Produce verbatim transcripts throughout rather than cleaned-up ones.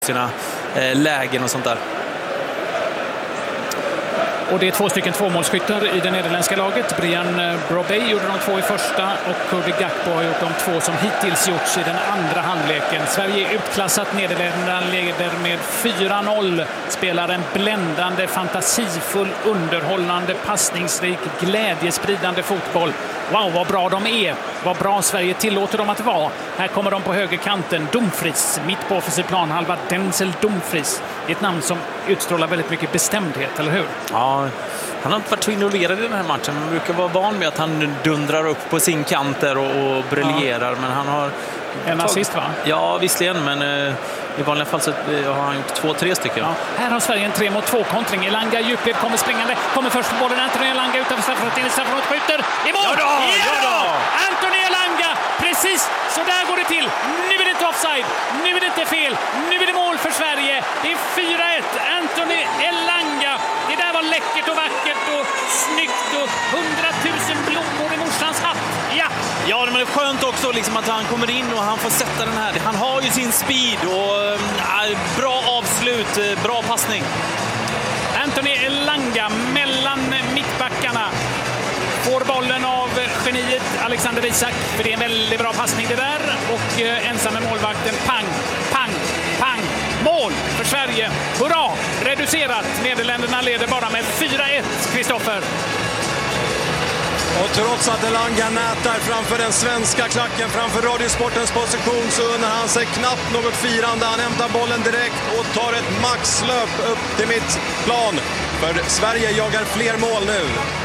sina eh, lägen och sånt där. Och det är två stycken tvåmålsskyttar i det nederländska laget. Brian Brobey gjorde de två i första och Cody Gakpo har gjort de två som hittills gjorts i den andra halvleken. Sverige är utklassat, Nederländerna leder med fyra noll. Spelar en bländande, fantasifull, underhållande, passningsrik, glädjespridande fotboll. Wow, vad bra de är. Vad bra Sverige tillåter dem att vara. Här kommer de på högerkanten. Dumfries, mitt på offensiv planhalva. Denzel Dumfries. Ett namn som utstrålar väldigt mycket bestämdhet, eller hur? Ja, han har inte varit så involverad i den här matchen. Man brukar vara van med att han dundrar upp på sin kant där och, och briljerar. Ja. Men han har... En tag... assist, va? Ja, visserligen, men eh, i vanliga fall så har han gjort två, tre stycken. Ja. Här har Sverige en tre mot två kontring. Elanga i djupled kommer springande. Kommer först på bollen. Anthony Elanga utanför straffområdet. In i straffområdet. Skjuter. I mål! Ja då! Ja då! Anthony Elanga! Precis så där går det till. Nu är det inte offside. Nu är det inte fel. Nu är det mål för Sverige. Det är fyra ett. Anthony Elanga. Det där var läckert och vackert och snyggt och hundratusen blommor i morsans hatt. Ja! Ja, men det är skönt också liksom att han kommer in och han får sätta den här. Han har ju sin speed och äh, bra avslut, bra passning. Anthony Elanga mellan mittbackarna. Får bollen av geniet Alexander Isak. För det är en väldigt bra passning det där. Och eh, ensam med målvakten. Pang, pang, pang. Mål för Sverige. Hurra! Reducerat. Nederländerna leder bara med fyra ett. Kristoffer. Och trots att Elanga nätar framför den svenska klacken, framför Radiosportens position, så unnar han sig knappt något firande. Han hämtar bollen direkt och tar ett maxlöp upp till mittplan. För Sverige jagar fler mål nu.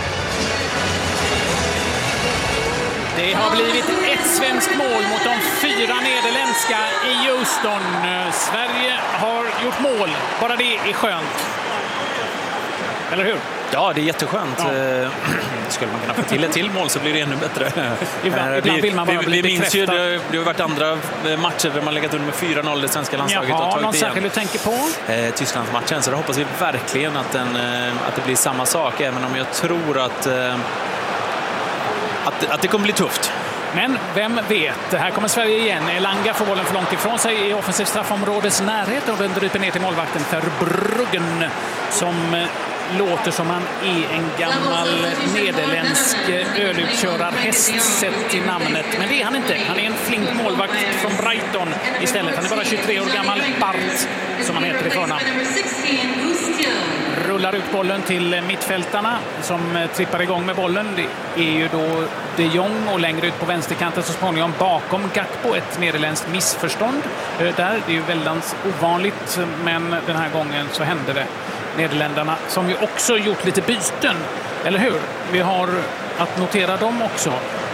Det har blivit ett svenskt mål mot de fyra nederländska i Houston. Sverige har gjort mål. Bara det är skönt. Eller hur? Ja, det är jätteskönt. Ja. Skulle man kunna få till ett till mål så blir det ännu bättre. Ibland, ibland vill man bara vi, bli vi minns ju, det, det har varit andra matcher där man legat under med fyra noll det svenska landslaget. Jaha, och tagit någon igen. särskild du tänker på? Eh, Tysklandsmatchen, så då hoppas vi verkligen att, den, eh, att det blir samma sak, även om jag tror att, eh, att, att det kommer bli tufft. Men vem vet, här kommer Sverige igen. Elanga får bollen för långt ifrån sig i offensiv straffområdets närhet och den dryper ner till målvakten Verbruggen som låter som han är en gammal nederländsk ölutkörarhäst sett till namnet. Men det är han inte. Han är en flink målvakt från Brighton istället. Han är bara tjugotre år gammal. Bart, som han heter i förnamn. Rullar ut bollen till mittfältarna som trippar igång med bollen. Det är ju då de Jong och längre ut på vänsterkanten så småningom bakom Gakpo. Ett nederländskt missförstånd där. Det är ju väldigt ovanligt, men den här gången så hände det. Nederländerna som ju också gjort lite byten, eller hur? Vi har att notera dem också.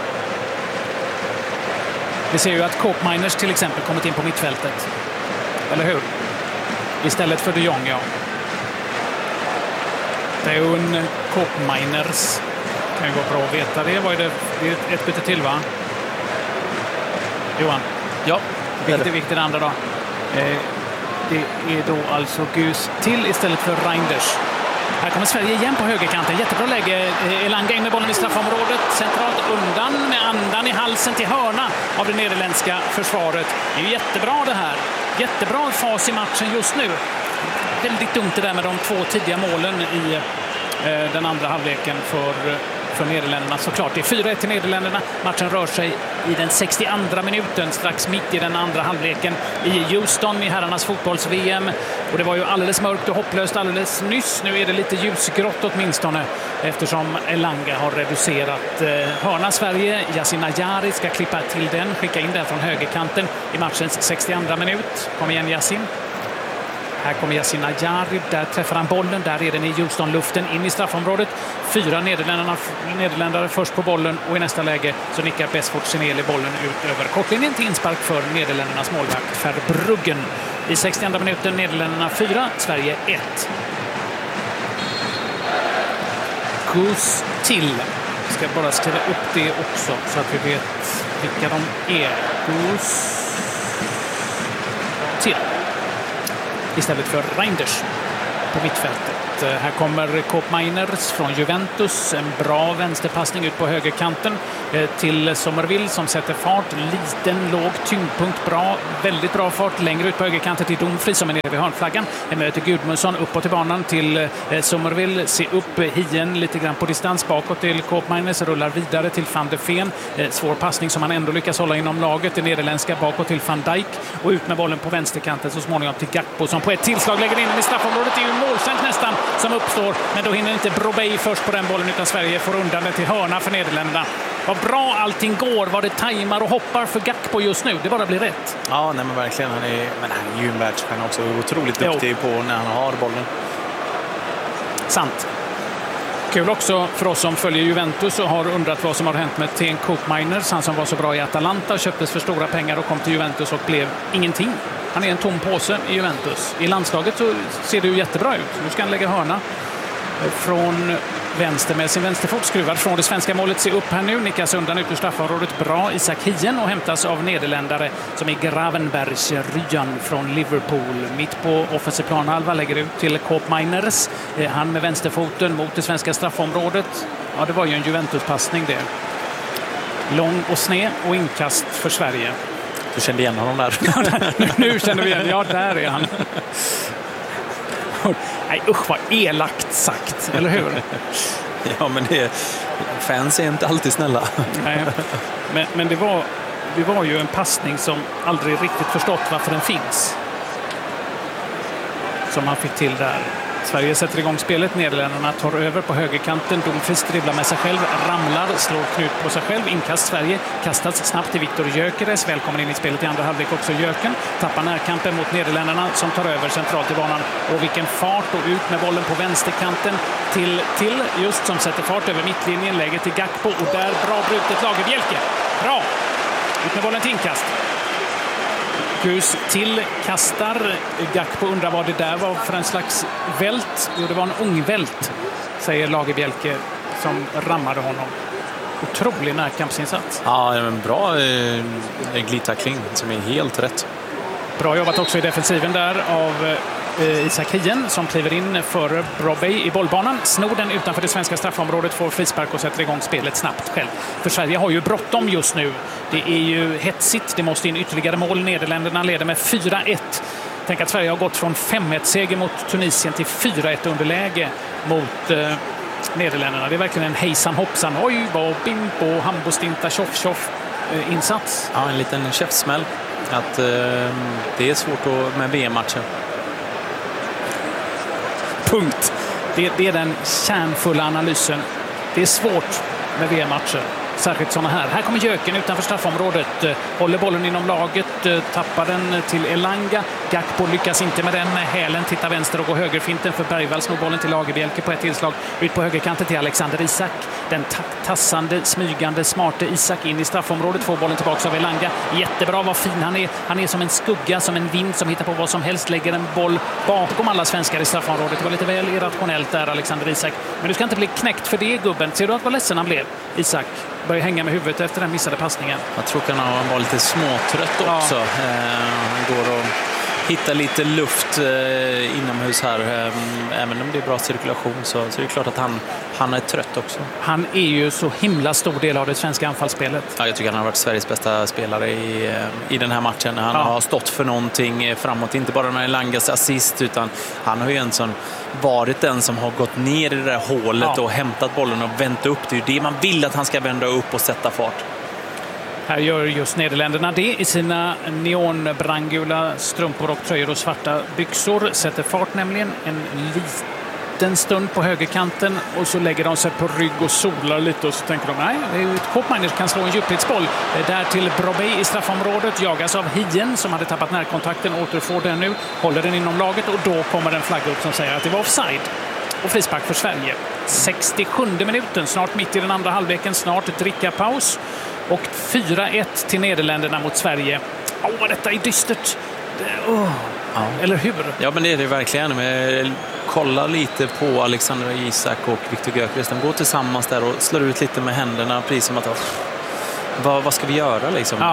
Vi ser ju att Cope Miners till exempel kommit in på mittfältet. Eller hur? Istället för de Jong, ja. Det är ju en Cope Miners. Kan ju gå bra att veta det. Vad är det? Det är ett byte till, va? Johan? Ja. Vilket är viktigt andra då? Eh, Det är då alltså Gus till istället för Reinders. Här kommer Sverige igen på högerkanten. Jättebra läge. Elanga in med bollen i straffområdet. Centralt undan med andan i halsen till hörna av det nederländska försvaret. Det är ju jättebra det här. Jättebra fas i matchen just nu. Väldigt dumt det där med de två tidiga målen i eh, den andra halvleken för för Nederländerna såklart. Det är fyra ett till Nederländerna. Matchen rör sig i den sextioandra minuten, strax mitt i den andra halvleken i Houston i herrarnas fotbolls-V M. Och det var ju alldeles mörkt och hopplöst alldeles nyss. Nu är det lite ljusgrått åtminstone eftersom Elanga har reducerat eh, hörna Sverige. Yasin Najari ska klippa till den, skicka in den från högerkanten i matchens sextioandra minut. Kom igen Yasin. Här kommer Yasin Najari, där träffar han bollen, där är den i Houston-luften in i straffområdet. Fyra nederländare först på bollen och i nästa läge så nickar Besfort Sineli bollen ut över kortlinjen till inspark för Nederländernas målvakt Verbruggen. I sextioandra minuten Nederländerna fyra, Sverige ett. Gus till. Jag ska bara skriva upp det också så att vi vet vilka de är. Gus till. Istället för Reinders på mittfältet. ett. Här kommer Koopmeiners från Juventus. En bra vänsterpassning ut på högerkanten till Sommerville som sätter fart. Liten, låg tyngdpunkt, bra, väldigt bra fart. Längre ut på högerkanten till Dumfries som är nere vid hörnflaggan. Han möter Gudmundsson uppåt i banan till Sommerville. Se upp Hien lite grann på distans bakåt till Koopmeiners. Rullar vidare till Van de Ven. Svår passning som han ändå lyckas hålla inom laget. Det nederländska bakåt till Van Dijk. Och ut med bollen på vänsterkanten så småningom till Gakpo som på ett tillslag lägger in i straffområdet. Det är ju målchans nästan som uppstår. Men då hinner inte Brobey först på den bollen utan Sverige får undan det till hörna för Nederländerna. Vad bra allting går. Vad det tajmar och hoppar för Gakpo just nu. Det bara blir rätt. Ja, nej, men verkligen. Han är, men han är ju en världsstjärna också. Otroligt duktig jo. på när han har bollen. Sant. Kul också för oss som följer Juventus och har undrat vad som har hänt med Teun Koopmeiners. Han som var så bra i Atalanta, köptes för stora pengar och kom till Juventus och blev ingenting. Han är en tom påse i Juventus. I landslaget så ser det ju jättebra ut. Nu ska han lägga hörna från vänster med sin vänsterfot skruvad från det svenska målet. Se upp här nu, nickas undan ut ur straffområdet. Bra Isak Hien och hämtas av nederländare som är Gravenbergs Ryan från Liverpool. Mitt på offensiv planhalva lägger ut till Koopmeiners. Han med vänsterfoten mot det svenska straffområdet. Ja, det var ju en Juventus-passning det. Lång och sned och inkast för Sverige. Du kände igen honom där. Nu känner vi igen, ja där är han. Nej, usch vad elakt sagt, eller hur? Ja, men det, fans är inte alltid snälla. Nej, men, men det, var, det var ju en passning som aldrig riktigt förstått varför den finns. Som han fick till där. Sverige sätter igång spelet, Nederländerna tar över på högerkanten. Dumfries dribblar med sig själv, ramlar, slår knut på sig själv. Inkast Sverige, kastas snabbt till Viktor Gyökeres. Välkommen in i spelet i andra halvlek också Jöken. Tappar närkampen mot Nederländerna som tar över centralt i banan. Och vilken fart och ut med bollen på vänsterkanten till, till just som sätter fart över mittlinjen. Läge till Gakpo och där bra brutet Lagerbjälke. Bra! Ut med bollen till inkast. Gus till kastar. Gakpo undrar vad det där var för en slags vält. Jo, det var en ångvält, säger Lagerbjälke som rammade honom. Otrolig närkampsinsats. Ja, en bra eh, glidtackling som är helt rätt. Bra jobbat också i defensiven där av eh, Isak Hien som kliver in före Brobey i bollbanan. Snor den utanför det svenska straffområdet, får frispark och sätter igång spelet snabbt själv. För Sverige har ju bråttom just nu. Det är ju hetsigt. Det måste in ytterligare mål. Nederländerna leder med fyra ett. Tänk att Sverige har gått från fem ett-seger mot Tunisien till fyra ett underläge mot eh, Nederländerna. Det är verkligen en hejsan hoppsan. Oj, vad bimpo, hambostinta, tjoff, tjoff eh, insats. Ja, en liten käftsmäll. Att eh, det är svårt att, med V M-matchen. Punkt. Det, det är den kärnfulla analysen. Det är svårt med V M-matcher. Särskilt sådana här. Här kommer Jöken utanför straffområdet. Håller bollen inom laget. Tappar den till Elanga. Gakpo lyckas inte med den. Med hälen tittar vänster och går högerfinten för Bergvall. Snor bollen till Lagerbjälke på ett tillslag. Ut på högerkanten till Alexander Isak. Den tassande, smygande, smarte Isak in i straffområdet. Får bollen tillbaka av Elanga. Jättebra, vad fin han är. Han är som en skugga, som en vind som hittar på vad som helst. Lägger en boll bakom alla svenskar i straffområdet. Det var lite väl irrationellt där, Alexander Isak. Men du ska inte bli knäckt för det, gubben. Ser du att vad ledsen han blev? Isak börjar hänga med huvudet efter den missade passningen. Jag tror att han var lite småtrött också. Ja. Eh, han går och hittar lite luft eh, inomhus här. Eh, även om det är bra cirkulation så, så är det klart att han, han är trött också. Han är ju så himla stor del av det svenska anfallsspelet. Ja, jag tycker han har varit Sveriges bästa spelare i, i den här matchen. Han ja. har stått för någonting framåt. Inte bara med Langas assist utan han har ju en sån varit den som har gått ner i det där hålet ja. och hämtat bollen och vänt upp. Det är ju det man vill att han ska vända upp och sätta fart. Här gör just Nederländerna det i sina neonbrandgula strumpor och tröjor och svarta byxor. Sätter fart nämligen en liten stund på högerkanten och så lägger de sig på rygg och solar lite och så tänker de nej, det är ju ett Koopmeiners kan slå en djupledsboll. Där till Brobey i straffområdet, jagas av Hien som hade tappat närkontakten, återfår den nu, håller den inom laget och då kommer en flagga upp som säger att det var offside. Och frispark för Sverige. sextiosjunde minuten, snart mitt i den andra halvleken, snart ett drickapaus. Och fyra ett till Nederländerna mot Sverige. Åh, oh, detta är dystert. Oh. Ja. Eller hur? Ja, men det är det verkligen. Men kolla lite på Alexander Isak och Viktor Gyökeres. De går tillsammans där och slår ut lite med händerna. Precis som att, vad, vad ska vi göra liksom? Ja.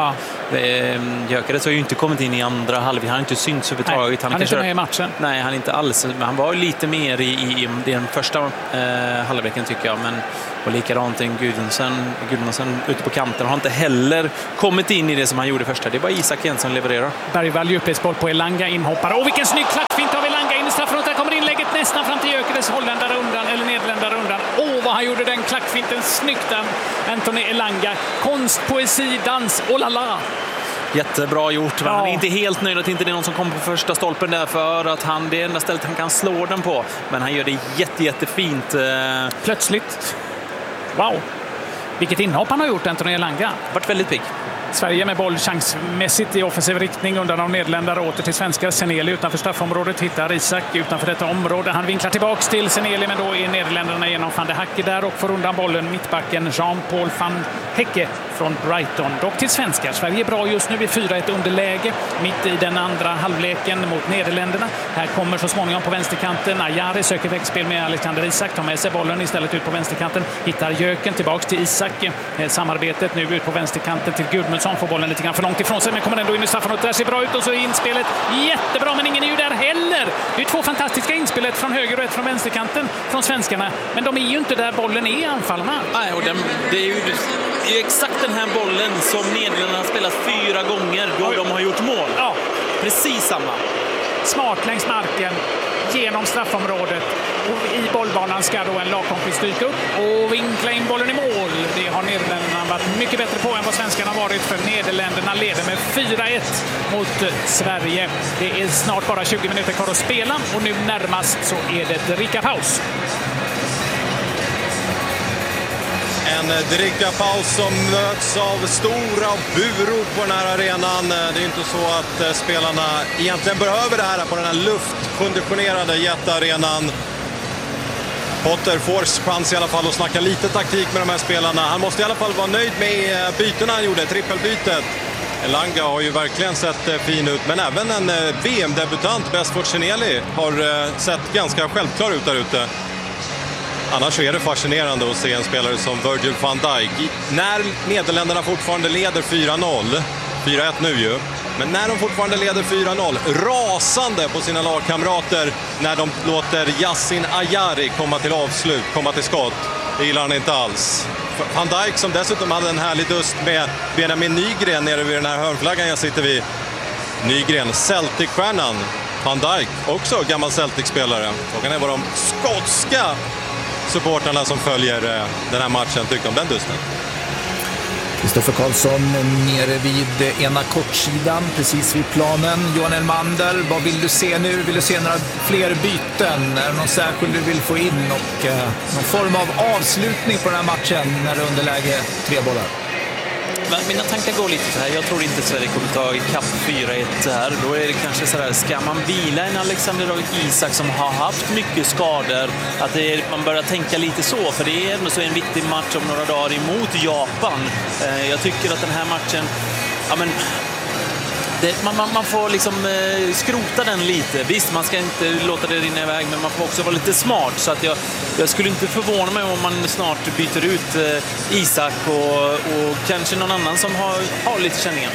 Gyökeres har ju inte kommit in i andra halvlek. Han har inte synts överhuvudtaget. Han är inte med i matchen. Nej, han är inte alls. Men han var lite mer i, i, i den första eh, halvleken tycker jag. Men, och likadant en Gudmundsson, Gudmundsson ute på kanten har inte heller kommit in i det som han gjorde första. Det är bara Isak igen som levererar. Bergvall djupledsboll på Elanga, inhoppare. Och vilken snygg klackfint av Elanga in i straffområdet. Där kommer inlägget nästan fram till Gyökeres, holländare undan, eller nederländare undan. Åh, oh, vad han gjorde den klackfinten snyggt, Anthony Elanga. Konst, poesi, dans, oh la la. Jättebra gjort. Ja. Han är inte helt nöjd att inte det är någon som kommer på första stolpen där, för att han, det är enda stället han kan slå den på. Men han gör det jätte, jättefint. Plötsligt. Wow. Vilket inhopp han har gjort, Anthony Elanga. Varit väldigt pigg. Sverige med boll chansmässigt i offensiv riktning undan av nederländare, åter till svenskar. Seneli utanför straffområdet hittar Isak utanför detta område. Han vinklar tillbaks till Seneli, men då är nederländerna genom van de Hacke där och får undan bollen. Mittbacken Jean-Paul van Hecke från Brighton. Dock till svenskar. Sverige är bra just nu i fyra ett underläge mitt i den andra halvleken mot Nederländerna. Här kommer så småningom på vänsterkanten Ajari, söker växtspel med Alexander Isak, tar med sig bollen istället ut på vänsterkanten. Hittar Jöken tillbaks till Isak. Samarbetet nu ut på vänsterkanten till Gudmundsson, får bollen lite grann för långt ifrån sig, men kommer ändå in i straffområdet. Där ser bra ut och så är inspelet jättebra, men ingen är ju där heller. Det är två fantastiska inspelet från höger och ett från vänsterkanten från svenskarna, men de är ju inte där bollen är, anfallarna. Nej, och den, det är ju det är exakt den här bollen som Nederländerna har spelat fyra gånger då Oj. de har gjort mål. Ja. Precis samma. Smart längs marken, genom straffområdet, och i bollbanan ska då en lagkompis dyka upp och vinkla in bollen i mål. Det har Nederländerna varit mycket bättre på än vad svenskarna har varit, för Nederländerna leder med fyra ett mot Sverige. Det är snart bara tjugo minuter kvar att spela och nu närmast så är det drickapaus. En drickapaus som möts av stora buror på den här arenan. Det är inte så att spelarna egentligen behöver det här på den här luftkonditionerade jättearenan. Potter får chans i alla fall att snacka lite taktik med de här spelarna. Han måste i alla fall vara nöjd med bytena han gjorde, trippelbytet. Elanga har ju verkligen sett fin ut, men även en V M-debutant, Besford Seneli, har sett ganska självklar ut där ute. Annars är det fascinerande att se en spelare som Virgil van Dijk. När Nederländerna fortfarande leder fyra noll, fyra ett nu ju, men när de fortfarande leder fyra noll, rasande på sina lagkamrater när de låter Yassin Ajari komma till avslut, komma till skott. Det gillar han inte alls. Van Dijk, som dessutom hade en härlig dust med Benjamin Nygren nere vid den här hörnflaggan jag sitter vid. Nygren, Celtic-stjärnan. Van Dijk, också gammal Celtic-spelare. Frågan är vad de skotska supporterna som följer den här matchen tycker om den dusten. Kristoffer Karlsson nere vid ena kortsidan, precis vid planen. Johan Elmander, vad vill du se nu? Vill du se några fler byten? Är det någon särskild du vill få in? Och eh, någon form av avslutning på den här matchen när det är underläge tre bollar? Mina tankar går lite så här. Jag tror inte Sverige kommer ta ikapp fyra ett här. Då är det kanske så här, ska man vila en Alexander Isak som har haft mycket skador, att det är, man börjar tänka lite så, för det är ändå så en viktig match om några dagar emot Japan. Jag tycker att den här matchen, ja men Det, man, man, man får liksom eh, skrota den lite. Visst, man ska inte låta det rinna iväg, men man får också vara lite smart. Så att jag, jag skulle inte förvåna mig om man snart byter ut eh, Isak och, och kanske någon annan som har, har lite känningar.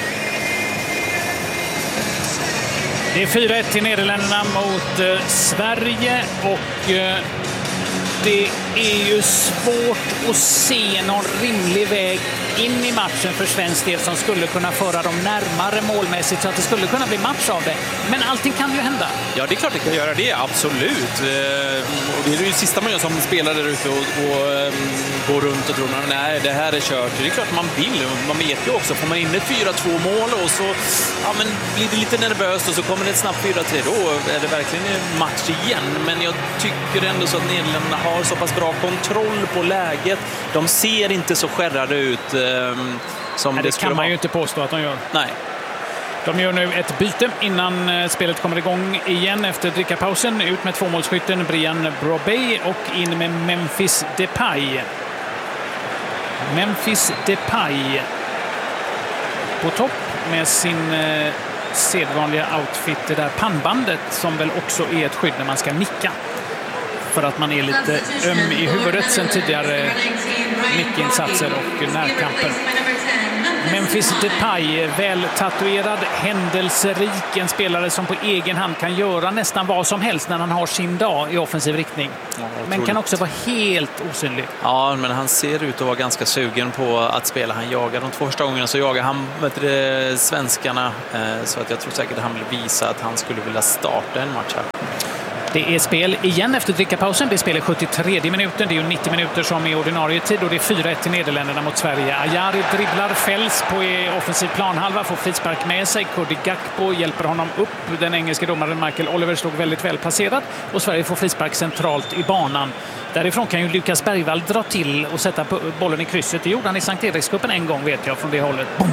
Det är fyra ett till Nederländerna mot eh, Sverige och eh, det är ju svårt att se någon rimlig väg in i matchen för svensk del som skulle kunna föra dem närmare målmässigt så att det skulle kunna bli match av det. Men allting kan ju hända. Ja, det är klart det kan göra det, absolut. Och det är ju sista man gör som spelar där ute och, och um, går runt och tror att nej, det här är kört. Det är klart man vill. Man vet ju också, får man in ett fyra två mål och så ja, men blir det lite nervöst och så kommer det ett snabbt fyra tre, då är det verkligen en match igen. Men jag tycker ändå så att Nederländerna har så pass bra kontroll på läget. De ser inte så skärrade ut um, som Nej, det, det kan man vara. ju inte påstå att de gör. Nej. De gör nu ett byte innan spelet kommer igång igen efter drickapausen. Ut med tvåmålsskytten Brian Brobey och in med Memphis Depay. Memphis Depay på topp med sin eh, sedvanliga outfit, det där pannbandet som väl också är ett skydd när man ska nicka. För att man är lite öm i huvudet sen tidigare nickinsatser och närkamper. Memphis Depay, väl tatuerad, händelserik, en spelare som på egen hand kan göra nästan vad som helst när han har sin dag i offensiv riktning. Ja, men kan också vara helt osynlig. Ja, men han ser ut att vara ganska sugen på att spela. Han jagar de två första gångerna, så jagar han med svenskarna, så att jag tror säkert att han vill visa att han skulle vilja starta en match här. Det är spel igen efter drickapausen. Det är spel i sjuttiotredje minuten. Det är ju nittio minuter som är ordinarie tid och det är fyra ett till Nederländerna mot Sverige. Ajari dribblar, fälls på offensiv planhalva, får frispark med sig. Cody Gakpo hjälper honom upp. Den engelska domaren Michael Oliver stod väldigt väl placerad och Sverige får frispark centralt i banan. Därifrån kan ju Lukas Bergvall dra till och sätta bollen i krysset. Det gjorde han i Sankt Erikscupen en gång, vet jag, från det hållet. Boom!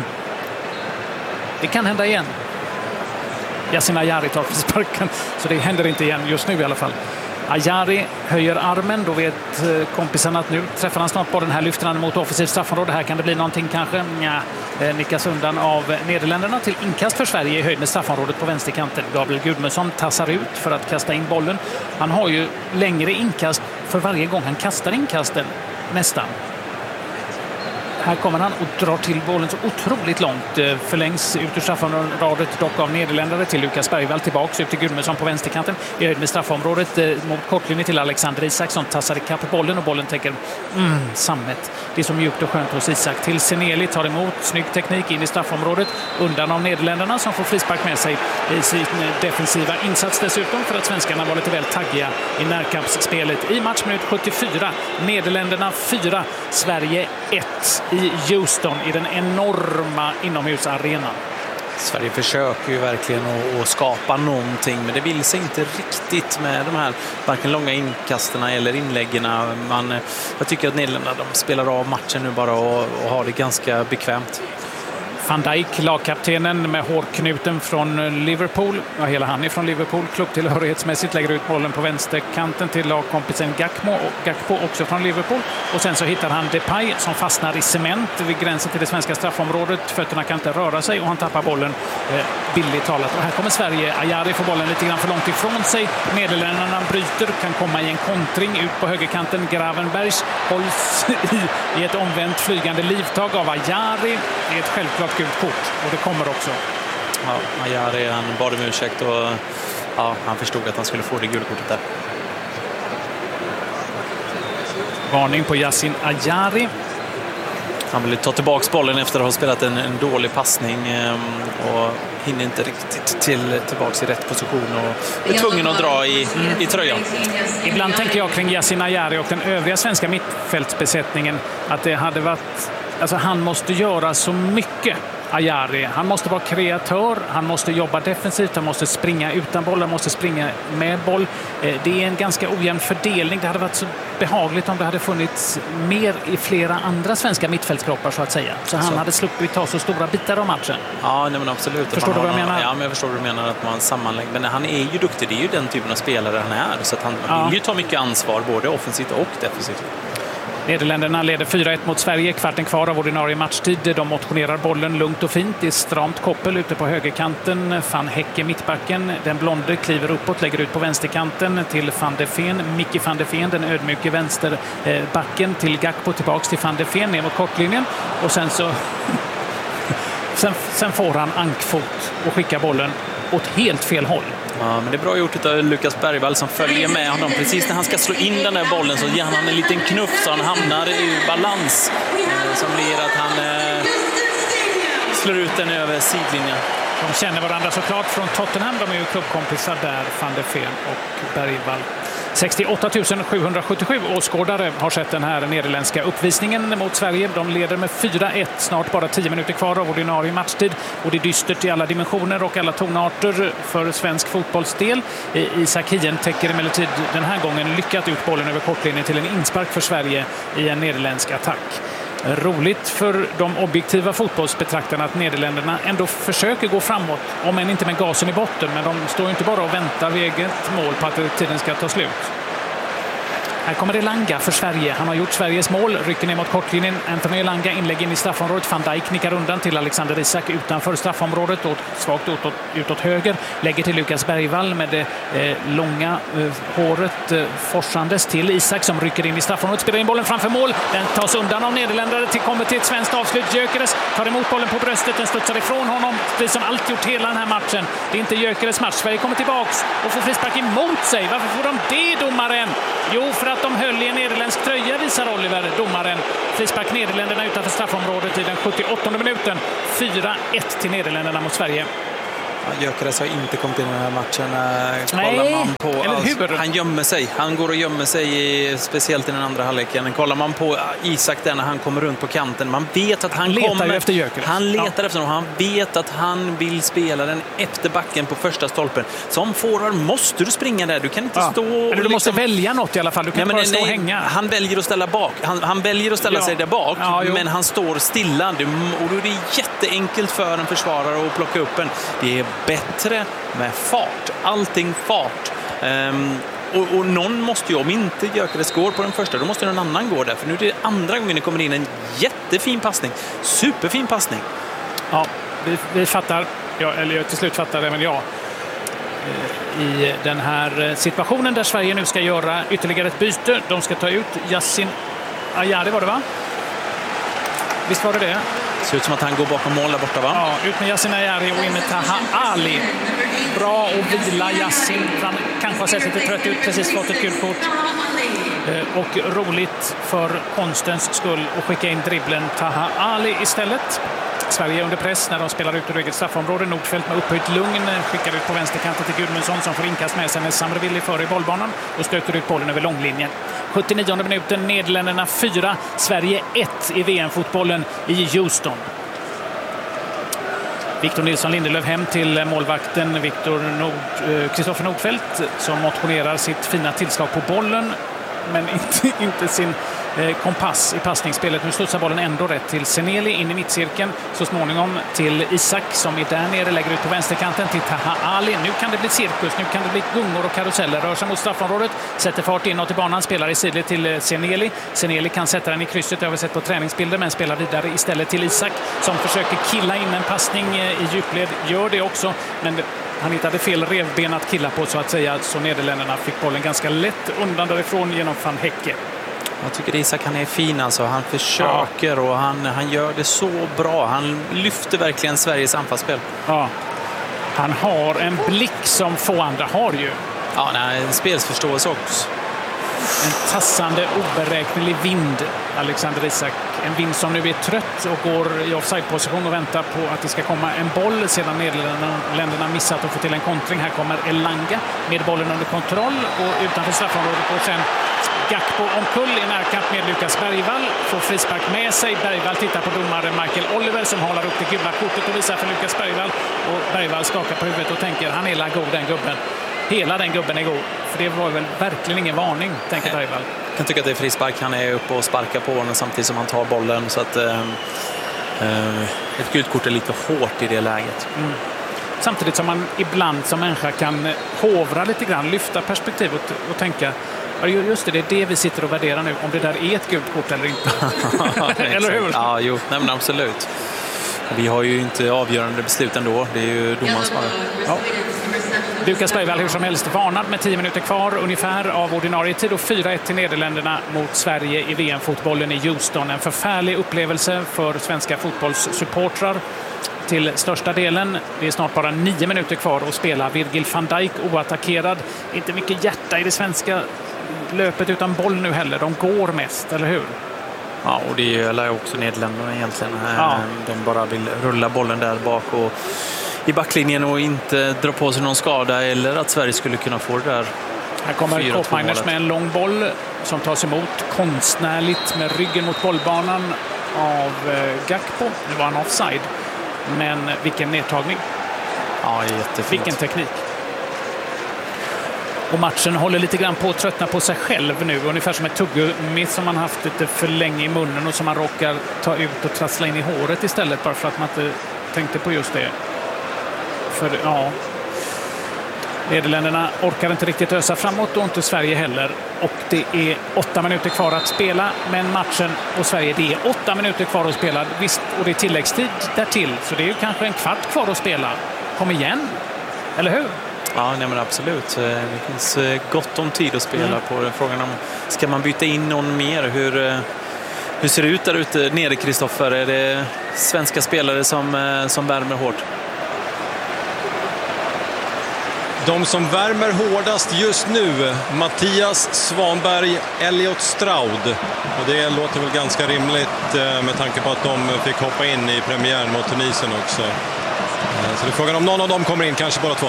Det kan hända igen. Yasin Ajari tar frisparken, så det händer inte igen just nu i alla fall. Ajari höjer armen, då vet kompisarna att nu träffar han snart bollen. Här lyfter han mot offensivt straffområde. Här kan det bli någonting kanske. Nja, nickas undan av Nederländerna till inkast för Sverige i höjd med straffområdet på vänsterkanten. Gabriel Gudmundsson tassar ut för att kasta in bollen. Han har ju längre inkast för varje gång han kastar inkasten, nästan. Här kommer han och drar till bollen så otroligt långt. Förlängs ut ur straffområdet dock av Nederländare till Lukas Bergvall, tillbaka ut till Gudmundsson på vänsterkanten. I höjd med straffområdet mot kortlinjen till Alexander Isak som tassar i kapp bollen och bollen täcker mm, sammet. Det är så mjukt och skönt hos Isak. Till Seneli, tar emot, snygg teknik in i straffområdet, undan av Nederländerna som får frispark med sig i sin defensiva insats dessutom, för att svenskarna var lite väl taggiga i närkampsspelet. I matchminut sjuttiofyra, Nederländerna fyra, Sverige ett i Houston i den enorma inomhusarenan. Sverige försöker ju verkligen att skapa någonting, men det vill sig inte riktigt med de här varken långa inkasterna eller inläggen. Man, jag tycker att Nederländerna de spelar av matchen nu bara och, och har det ganska bekvämt. Van Dijk, lagkaptenen med hårknuten från Liverpool. Ja, hela han är från Liverpool. Klubbtillhörighetsmässigt lägger ut bollen på vänsterkanten till lagkompisen Gakpo, och Gakpo också från Liverpool. Och sen så hittar han Depay som fastnar i cement vid gränsen till det svenska straffområdet. Fötterna kan inte röra sig och han tappar bollen eh, billigt talat. Och här kommer Sverige. Ajari får bollen lite grann för långt ifrån sig. Nederländerna bryter, kan komma i en kontring ut på högerkanten. Gravenbergs hålls i, i ett omvänt flygande livtag av Ajari. Det är ett självklart gult kort och det kommer också. Ja, Ajari, han bad om ursäkt och ja, han förstod att han skulle få det gula kortet där. Varning på Yasin Ajari. Han vill ta tillbaka bollen efter att ha spelat en, en dålig passning och hinner inte riktigt till, tillbaka i rätt position och är tvungen att dra i, mm. i tröjan. Ibland tänker jag kring Yasin Ajari och den övriga svenska mittfältsbesättningen att det hade varit, alltså han måste göra så mycket. Ajari. Han måste vara kreatör, han måste jobba defensivt, han måste springa utan boll, han måste springa med boll. Det är en ganska ojämn fördelning. Det hade varit så behagligt om det hade funnits mer i flera andra svenska mittfältskroppar så att säga. Så han så. hade sluppit ta så stora bitar av matchen. Ja, nej, men absolut. Förstår du vad jag menar? Ja, men jag förstår vad du menar att man sammanlägger. Men han är ju duktig, det är ju den typen av spelare han är. Så att han ja. vill ju ta mycket ansvar, både offensivt och defensivt. Nederländerna leder fyra ett mot Sverige, kvarten kvar av ordinarie matchtid. De motionerar bollen lugnt och fint. Det är stramt koppel ute på högerkanten. Van Hecke mittbacken. Den blonde kliver uppåt, lägger ut på vänsterkanten till Van de Ven. Micke van de Ven, den ödmjuke vänsterbacken till Gakpo, tillbaks till Van de Ven ner mot kortlinjen. Och sen så sen, sen får han ankfot och skickar bollen åt helt fel håll. Ja, men det är bra gjort av Lukas Bergvall som följer med honom. Precis när han ska slå in den där bollen så ger han en liten knuff så han hamnar i balans. Eh, som blir att han eh, slår ut den över sidlinjen. De känner varandra såklart från Tottenham. De är ju klubbkompisar där, Van de Ven och Bergvall. sextioåtta tusen sjuhundrasjuttiosju åskådare har sett den här nederländska uppvisningen mot Sverige. De leder med fyra ett, snart bara tio minuter kvar av ordinarie matchtid. Och det är dystert i alla dimensioner och alla tonarter för svensk fotbollsdel. Isak Hien täcker emellertid den här gången lyckat ut bollen över kortlinjen till en inspark för Sverige i en nederländsk attack. Roligt för de objektiva fotbollsbetraktarna att Nederländerna ändå försöker gå framåt, om än inte med gasen i botten, men de står inte bara och väntar vid eget mål på att tiden ska ta slut. Här kommer Elanga för Sverige. Han har gjort Sveriges mål, rycker ner mot kortlinjen. Anthony Elanga inlägg in i straffområdet. Van Dijk nickar undan till Alexander Isak utanför straffområdet. Och svagt utåt, utåt höger. Lägger till Lukas Bergvall med det eh, långa eh, håret eh, forsandes till Isak som rycker in i straffområdet. Spelar in bollen framför mål. Den tas undan av nederländare. Till, kommer till ett svenskt avslut. Gyökeres tar emot bollen på bröstet. Den studsar ifrån honom. Precis som allt gjort hela den här matchen. Det är inte Gyökeres match. Sverige kommer tillbaks och får frispark emot sig. Varför får de det, domaren? Jo, för att de höll i en nederländsk tröja, visar Oliver, domaren. Frispark Nederländerna utanför straffområdet i den sjuttioåttonde minuten. fyra ett till Nederländerna mot Sverige. Ja, Gyökeres har inte kommit in i den här matchen. Nej, kollar man på, eller hur? Alltså, han gömmer sig. Han går och gömmer sig, i, speciellt i den andra halvleken. Kollar man på Isak där när han kommer runt på kanten. Man vet att han, han letar kommer. Efter Gyökeres. Han letar ja. efter honom. Han vet att han vill spela den efter backen på första stolpen. Som forward måste du springa där. Du kan inte ja. stå... Eller du liksom... måste välja något i alla fall. Du kan nej, inte bara nej, stå och nej. hänga. Han väljer att ställa bak. Han, han väljer att ställa ja. sig där bak. Ja, men han står stilla. Och då är det jätteenkelt för en försvarare att plocka upp en. Det är bättre med fart. Allting fart. Um, och, och någon måste ju, om inte Gyökeres går på den första, då måste någon annan gå där. För nu är det andra gången det kommer in en jättefin passning. Superfin passning. Ja, vi, vi fattar. Ja, eller jag till slut fattar även jag. I den här situationen där Sverige nu ska göra ytterligare ett byte. De ska ta ut Yassin Ayari, var det va? Visst var det det? Det ser ut som att han går bakom mål där borta, va? Ja, ut med Yassin Ayari och in med Taha Ali. Bra att vila Yassin. Han kanske har sett lite trött ut, precis fått ett gult kort. Och roligt för konstens skull att skicka in dribblen Taha Ali istället. Sverige under press när de spelar ut ur eget straffområde. Nordfeldt med upphöjt lugn skickar ut på vänsterkanten till Gudmundsson som får inkast med sig med Samreville före i bollbanan och stöter ut bollen över långlinjen. sjuttionionde minuten, Nederländerna fyra, Sverige ett i V M-fotbollen i Houston. Victor Nilsson Lindelöf hem till målvakten Victor Nord, Kristoffer Nordfeldt som motionerar sitt fina tillslag på bollen men inte, inte sin eh, kompass i passningsspelet. Nu slutsar bollen ändå rätt till Seneli in i mittcirkeln. Så småningom till Isak som är där nere, lägger ut på vänsterkanten till Taha Ali. Nu kan det bli cirkus, nu kan det bli gungor och karuseller. Rör sig mot straffområdet, sätter fart inåt i banan, spelar i sidled till Seneli. Seneli kan sätta den i krysset, det har vi sett på träningsbilder, men spelar vidare istället till Isak som försöker killa in en passning i djupled. Gör det också, men det han hittade fel revben att killa på så att säga, så Nederländerna fick bollen ganska lätt undan därifrån genom Van Hecke. Jag tycker Isak han är fin alltså. Han försöker ja. och han, han gör det så bra. Han lyfter verkligen Sveriges anfallsspel. Ja. Han har en blick som få andra har ju. Ja, nej, en spelsförståelse också. En tassande, oberäknelig vind, Alexander Isak. En vind som nu är trött och går i offside-position och väntar på att det ska komma en boll sedan Nederländerna missat att få till en kontring. Här kommer Elanga med bollen under kontroll och utanför straffområdet och sen Gakpo omkull i närkamp med Lukas Bergvall. Får frispark med sig. Bergvall tittar på domare Michael Oliver som håller upp det gula kortet och visar för Lukas Bergvall. Och Bergvall skakar på huvudet och tänker han är la god den gubben. Hela den gubben är god. För det var väl verkligen ingen varning, tänker Bergvall. Jag kan tycka att det är frispark. Han är uppe och sparkar på honom samtidigt som han tar bollen. Så att eh, eh, ett gult kort är lite hårt i det läget. Mm. Samtidigt som man ibland som människa kan hovra lite grann, lyfta perspektiv och, och tänka just det, det är det vi sitter och värderar nu. Om det där är ett gult kort eller inte. Eller hur? Ja, jo, nej, men absolut. Vi har ju inte avgörande beslut ändå. Det är ju domaren som har. Ja. Lukas Bergvall hur som helst varnad med tio minuter kvar ungefär av ordinarie tid och fyra ett till Nederländerna mot Sverige i V M-fotbollen i Houston. En förfärlig upplevelse för svenska fotbollssupportrar till största delen. Det är snart bara nio minuter kvar att spela. Virgil van Dijk oattackerad. Inte mycket hjärta i det svenska löpet utan boll nu heller. De går mest, eller hur? Ja, och det gäller också Nederländerna egentligen. Ja. De bara vill rulla bollen där bak och i backlinjen och inte dra på sig någon skada eller att Sverige skulle kunna få det där. Här kommer Koopmeiners med en lång boll som tas emot konstnärligt med ryggen mot bollbanan av Gakpo. Det var en offside. Men vilken nedtagning. Ja, jättefint. Vilken teknik. Och matchen håller lite grann på att tröttna på sig själv nu. Ungefär som ett tuggummi som man haft lite för länge i munnen och som man råkar ta ut och trassla in i håret istället bara för att man inte tänkte på just det. För ja, Nederländerna orkar inte riktigt ösa framåt och inte Sverige heller. Och det är åtta minuter kvar att spela, men matchen och Sverige, det är åtta minuter kvar att spela. Visst, och det är tilläggstid därtill, så det är ju kanske en kvart kvar att spela. Kom igen, eller hur? Ja, nej men absolut. Det finns gott om tid att spela mm. på. Frågan om, ska man byta in någon mer? Hur, hur ser det ut där ute nere, Kristoffer? Är det svenska spelare som, som värmer hårt? De som värmer hårdast just nu, Mattias Svanberg, Elliot Stroud. Och det låter väl ganska rimligt med tanke på att de fick hoppa in i premiären mot Tunisien också. Så det är frågan om någon av dem kommer in, kanske bara två.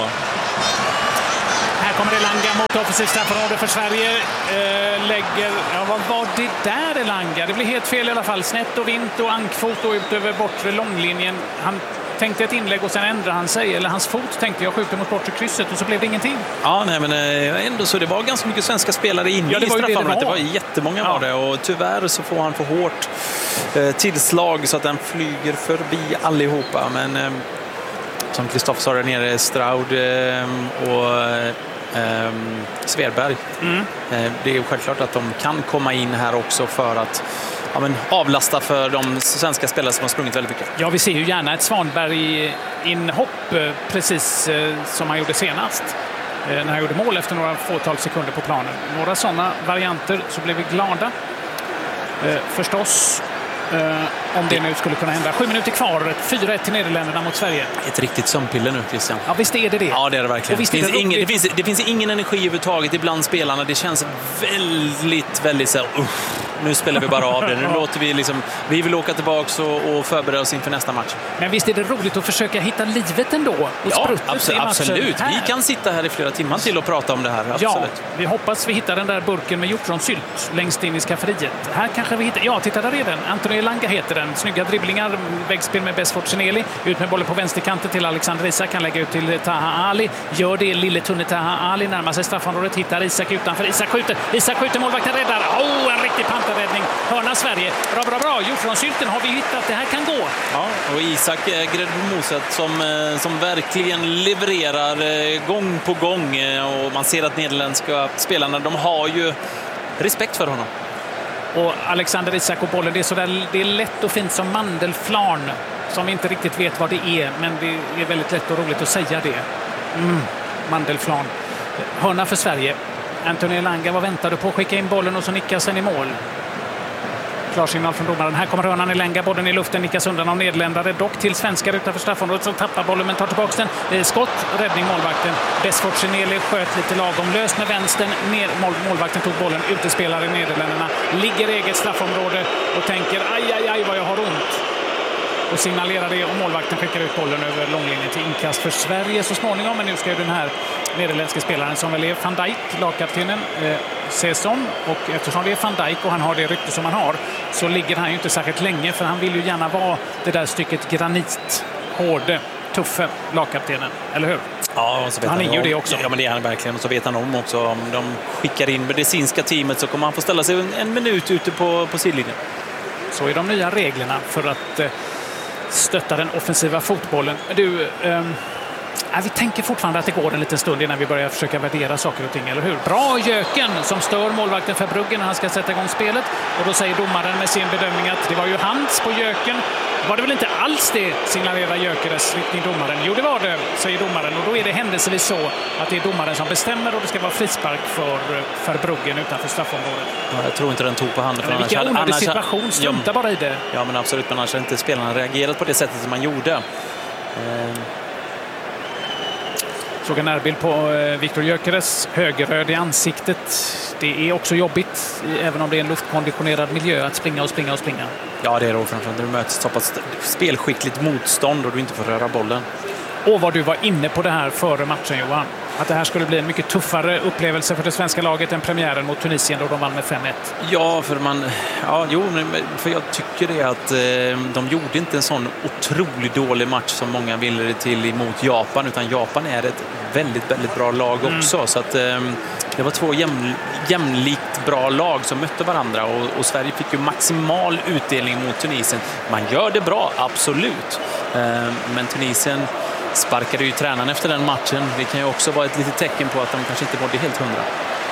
Här kommer Elanga mot offensivt straffområde för Sverige. Eh, lägger, ja, vad var det där, Elanga? Det blir helt fel i alla fall. Snett och vint och ankfot och ut över bortre långlinjen. Han tänkte ett inlägg och sen ändrade han sig. Eller hans fot tänkte jag skjuter mot bortre krysset och så blev det ingenting. Ja, nej, men ändå så det var ganska mycket svenska spelare inne ja, i straffområdet. Det, det, det var jättemånga ja. var det och tyvärr så får han för hårt eh, tillslag så att den flyger förbi allihopa. Men eh, som Kristoffer sa där nere, Stroud eh, och eh, Sverberg. Mm. Eh, det är ju självklart att de kan komma in här också för att ja, men avlasta för de svenska spelare som har sprungit väldigt mycket. Ja, vi ser ju gärna ett Svanberg-inhopp precis som han gjorde senast. När han gjorde mål efter några fåtal sekunder på planen. Några sådana varianter så blev vi glada. Förstås, om det nu skulle kunna hända. Sju minuter kvar, fyra ett till Nederländerna mot Sverige. Ett riktigt sömnpiller nu, Christian. Ja, visst är det det. Ja, det är det verkligen. Det finns, det, ingen, det, finns, det finns ingen energi överhuvudtaget ibland spelarna. Det känns väldigt, väldigt så här, uh, nu spelar vi bara av det. Nu låter vi liksom, vi vill åka tillbaka och, och förbereda oss inför nästa match. Men visst är det roligt att försöka hitta livet ändå? Ja, absolut. absolut. Vi kan sitta här i flera timmar till och prata om det här. Absolut. Ja, vi hoppas vi hittar den där burken med hjortronsylt längst in i skafferiet. Här kanske vi hittar, ja, titta där är den. Anthony Elanga heter den. Snygga dribblingar, väggspel med Besford Seneli. Ut med bollen på vänsterkanten till Alexander Isak. Kan lägga ut till Taha Ali. Gör det, lille tunne Taha Ali. Närmar sig straffområdet, hittar Isak utanför. Isak skjuter, Isak skjuter, målvakten räddar. Oh, en riktig pantarräddning. Hörna Sverige. Bra, bra, bra. Hjortronsylten har vi hittat. Det här kan gå. Ja, och Isak Gredmoset som, som verkligen levererar gång på gång. Och man ser att nederländska spelarna, de har ju respekt för honom. Och Alexander Isak och bollen, det är, så där, det är lätt och fint som mandelflarn som vi inte riktigt vet vad det är, men det är väldigt lätt och roligt att säga det. Mm, mandelflarn. Hörna för Sverige. Anthony Elanga, vad väntar du på? Skicka in bollen och så nickar sen i mål. Klarsignal från domaren. Här kommer hörnan Elanga, bollen i luften, nickas undan av nederländare, dock till svenskar utanför straffområdet som tappar bollen men tar tillbaka den. Skott, räddning målvakten. Besford Seneli sköt lite lagom, löst med vänstern, ner, mål, målvakten tog bollen, utespelare i Nederländerna, ligger i eget straffområde och tänker aj, aj, aj vad jag har ont. Och signalerar det och målvakten skickar ut bollen över långlinjen till inkast för Sverige så småningom. Men nu ska ju den här nederländska spelaren som väl är Van Dijk, lagkaptenen, eh, Sesson. Och eftersom det är Van Dijk och han har det rykte som han har så ligger han ju inte särskilt länge för han vill ju gärna vara det där stycket granit, hårde, tuffe lagkaptenen, eller hur? Ja, och så vet han, han är ju om, det också. Ja, men det är han verkligen. Och så vet han om också om de skickar in medicinska teamet så kommer han få ställa sig en, en minut ute på, på sidlinjen. Så är de nya reglerna för att eh, stötta den offensiva fotbollen. Du, um, ja, vi tänker fortfarande att det går en liten stund innan vi börjar försöka värdera saker och ting, eller hur? Bra Jöken som stör målvakten för Brugge när han ska sätta igång spelet. Och då säger domaren med sin bedömning att det var ju hands på Jöken. Var det väl inte alls det, signalerar Jökeres riktning domaren. Jo, det var det, säger domaren. Och då är det händelsevis så att det är domaren som bestämmer och det ska vara frispark för, för Bruggen utanför straffområdet. Ja, jag tror inte den tog på handen. Men vilken onödig situation, strunta ja, bara i det. Ja, men absolut, men annars har inte spelarna reagerat på det sättet som man gjorde. Eh. Såg en närbild på Viktor Gyökeres, högerröd i ansiktet. Det är också jobbigt, även om det är en luftkonditionerad miljö, att springa och springa och springa. Ja, det är då framförallt när du möter så pass spelskickligt motstånd och du inte får röra bollen. Och vad du var inne på det här före matchen, Johan. Att det här skulle bli en mycket tuffare upplevelse för det svenska laget än premiären mot Tunisien då de vann med fem ett. Ja, för man... Ja, jo, för jag tycker det att eh, de gjorde inte en sån otroligt dålig match som många ville det till emot Japan, utan Japan är ett väldigt, väldigt bra lag också. Mm. Så att eh, det var två jäm, jämlikt bra lag som mötte varandra och, och Sverige fick ju maximal utdelning mot Tunisien. Man gör det bra, absolut. Eh, men Tunisien sparkade ju tränaren efter den matchen. Det kan ju också vara ett litet tecken på att de kanske inte mådde helt hundra.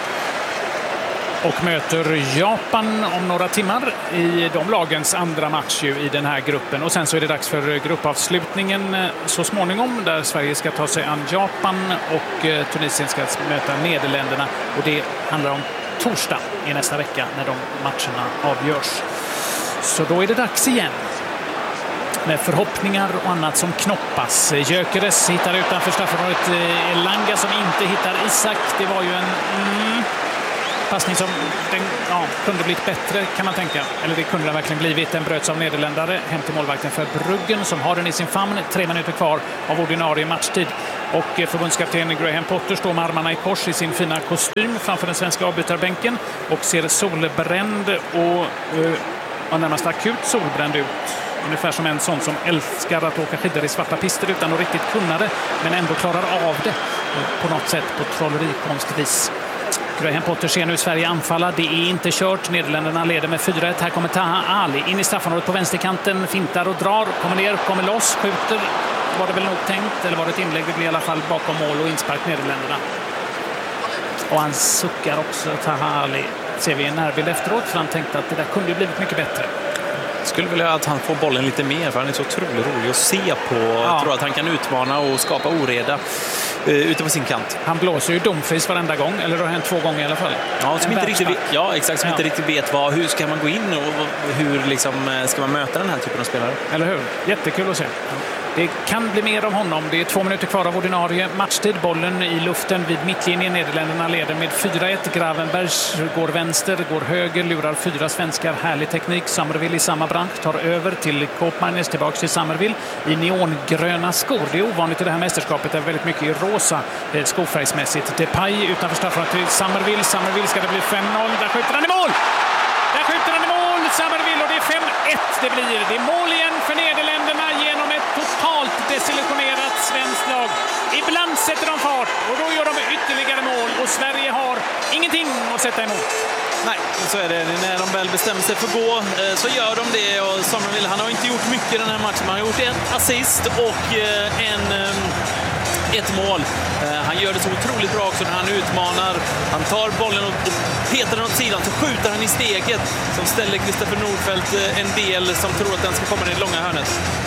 Och möter Japan om några timmar i de lagens andra match ju i den här gruppen. Och sen så är det dags för gruppavslutningen så småningom där Sverige ska ta sig an Japan och Tunisien ska möta Nederländerna. Och det handlar om torsdag i nästa vecka när de matcherna avgörs. Så då är det dags igen. Med förhoppningar och annat som knoppas. Gyökeres hittar utanför straffområdet Elanga som inte hittar Isak. Det var ju en mm, passning som den, ja, kunde blivit bättre kan man tänka. Eller det kunde den verkligen blivit. Den bröts av nederländare hem till målvakten för Bruggen som har den i sin famn. Tre minuter kvar av ordinarie matchtid. Och förbundskapten Graham Potter står med armarna i kors i sin fina kostym framför den svenska avbytarbänken och ser solbränd och, och närmast akut solbränd ut. Ungefär som en sån som älskar att åka skidor i svarta pister utan att riktigt kunna det, men ändå klarar av det på något sätt på trollerikonstvis. Graham Potter ser nu Sverige anfalla. Det är inte kört. Nederländerna leder med fyra ett. Här kommer Taha Ali in i straffområdet på vänsterkanten. Fintar och drar. Kommer ner, kommer loss, skjuter. Var det väl nog tänkt, eller var det ett inlägg? Det blir i alla fall bakom mål och inspark Nederländerna. Och han suckar också, Taha Ali. Ser vi en närbild efteråt, för han tänkte att det där kunde ju blivit mycket bättre. Skulle vilja att han får bollen lite mer, för han är så otroligt rolig att se på. Ja. Jag tror att han kan utmana och skapa oreda uh, ute på sin kant. Han blåser ju domfris varenda gång, eller det har hänt två gånger i alla fall. Ja, som inte riktigt, ja exakt, som ja. inte riktigt vet vad, hur ska man gå in och hur liksom, ska man möta den här typen av spelare. Eller hur? Jättekul att se. Det kan bli mer av honom. Det är två minuter kvar av ordinarie matchtid. Bollen i luften vid mittlinjen. Nederländerna leder med fyra ett. Gravenbergs går vänster, går höger, lurar fyra svenskar. Härlig teknik. Summerville i samma bransch tar över till Koopmeiners, tillbaka till Summerville i neongröna skor. Det är ovanligt i det här mästerskapet. Det är väldigt mycket i rosa skofärgsmässigt. Depay utanför straffområdet till Summerville. Summerville ska det bli fem noll. Där skjuter han i mål! Där skjuter han i mål! Summerville, och det är fem ett det blir. Det är mål igen för Nederländerna genom ett totalt desillusionerat svenskt lag. Ibland sätter de fart och då gör de ytterligare mål och Sverige har ingenting att sätta emot. Nej, så är det. När de väl bestämmer sig för att gå så gör de det, och Summerville, han har inte gjort mycket i den här matchen. Han har gjort en assist och en, ett mål. Han gör det så otroligt bra också när han utmanar. Han tar bollen och petar den åt sidan, så skjuter han i steget som ställer Kristoffer Nordfeldt en del som tror att den ska komma i det långa hörnet.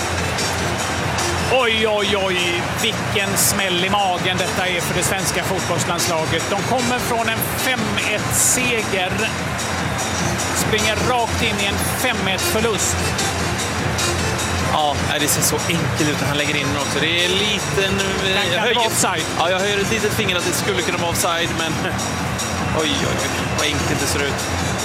Oj, oj, oj, vilken smäll i magen detta är för det svenska fotbollslandslaget. De kommer från en fem ett-seger, springer rakt in i en fem ett-förlust. Ja, det ser så enkelt ut när han lägger in den också. Det är liten... Jag höjer, offside. Ja, jag höjer ett litet finger att det skulle kunna vara offside, men oj, oj, oj, vad enkelt det ser ut.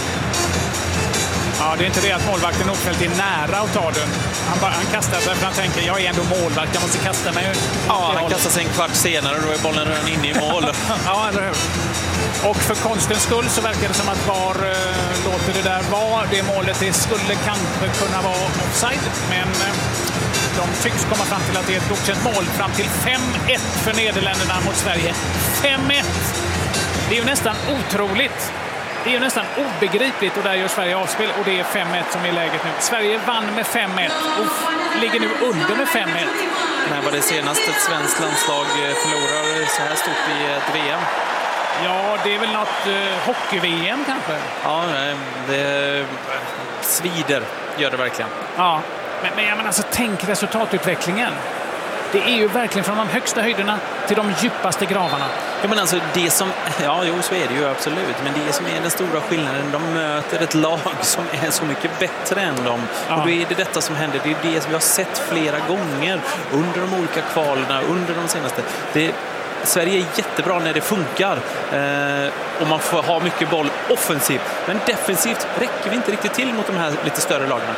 Ja, det är inte det att målvakten Nordfeldt är nära att ta den. Han, bara, han kastar sig för han tänker, jag är ändå målvakt, jag måste kasta mig. Ja, han kastar sig en kvart senare och då är bollen redan inne i mål. Ja, eller hur? Och för konstens skull så verkar det som att VAR äh, låter det där vara. Det målet det skulle kanske kunna vara offside, men äh, de tycks komma fram till att det är ett godkänt mål fram till fem ett för Nederländerna mot Sverige. fem ett! Det är ju nästan otroligt. Det är ju nästan obegripligt, och där gör Sverige avspel och det är fem ett som är läget nu. Sverige vann med fem ett och ligger nu under med fem ett. När var det senast ett svenskt landslag förlorar så här stort i ett V M? Ja, det är väl något eh, hockey-V M kanske. Ja, det svider gör det verkligen. Ja, men, men jag menar, alltså, tänk resultatutvecklingen. Det är ju verkligen från de högsta höjderna till de djupaste gravarna. Ja, men alltså det som, ja, jo, så är det ju absolut. Men det som är den stora skillnaden, de möter ett lag som är så mycket bättre än dem. Ja. Och då är det detta som händer. Det är det som vi har sett flera gånger under de olika kvalerna, under de senaste. Det, Sverige är jättebra när det funkar. Eh, och man får ha mycket boll offensivt. Men defensivt räcker vi inte riktigt till mot de här lite större lagarna.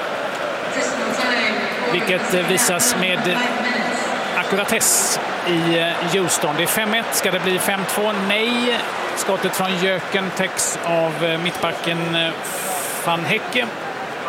Vilket visas med ackuratess i Houston. Det är fem ett. Ska det bli fem två? Nej. Skottet från Jöken täcks av mittbacken Van Hecke.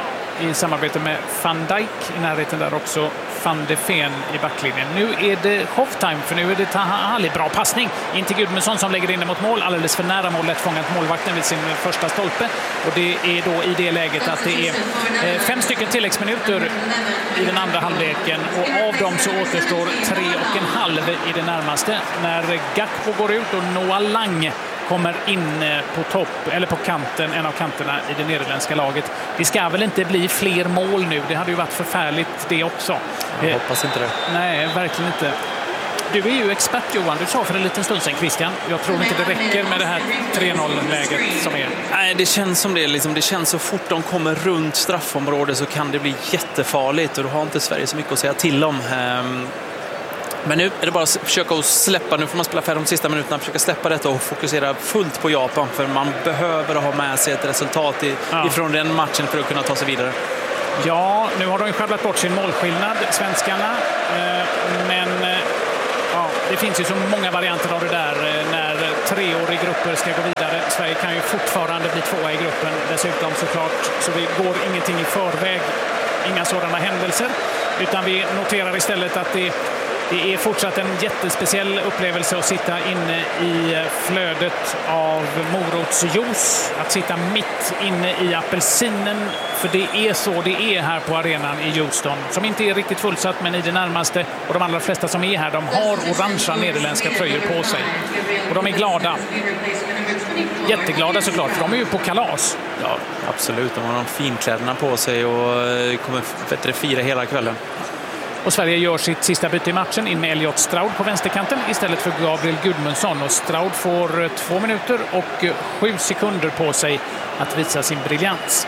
i samarbete med Van Dijk. I närheten där också Van de Ven i backlinjen. Nu är det halftime, för nu är det Taha Ali. Bra passning in till Gudmundsson som lägger in det mot mål. Alldeles för nära mål, lätt fångat målvakten vid sin första stolpe. Och det är då i det läget att det är fem stycken tilläggsminuter i den andra halvleken. Och av dem så återstår tre och en halv i det närmaste. När Gakpo går ut och Noah Lang kommer in på topp, eller på kanten, en av kanterna i det nederländska laget. Det ska väl inte bli fler mål nu. Det hade ju varit förfärligt det också. Jag hoppas inte det. Nej, verkligen inte. Du är ju expert, Johan. Du sa för en liten stund sedan, Christian. Jag tror inte det räcker med det här tre noll-läget som är. Nej, det känns som det. Liksom, det känns så fort de kommer runt straffområdet så kan det bli jättefarligt. Och då har inte Sverige så mycket att säga till om. Um... Men nu är det bara att försöka att släppa, nu får man spela färdigt de sista minuterna, försöka släppa detta och fokusera fullt på Japan, för man behöver ha med sig ett resultat i, ja. ifrån den matchen för att kunna ta sig vidare. Ja, nu har de ju sjabblat bort sin målskillnad, svenskarna, men ja, det finns ju så många varianter av det där när tre år i grupper ska gå vidare. Sverige kan ju fortfarande bli tvåa i gruppen dessutom såklart, så vi går ingenting i förväg, inga sådana händelser, utan vi noterar istället att det Det är fortsatt en jättespeciell upplevelse att sitta inne i flödet av morotsjuice. Att sitta mitt inne i apelsinen. För det är så det är här på arenan i Houston. Som inte är riktigt fullsatt, men i det närmaste. Och de allra flesta som är här, de har orangea nederländska tröjor på sig. Och de är glada. Jätteglada såklart, för de är ju på kalas. Ja, absolut. De har de finkläderna på sig och kommer bättre fira hela kvällen. Och Sverige gör sitt sista byte i matchen in med Elliot Stroud på vänsterkanten istället för Gabriel Gudmundsson. Och Stroud får två minuter och sju sekunder på sig att visa sin briljans.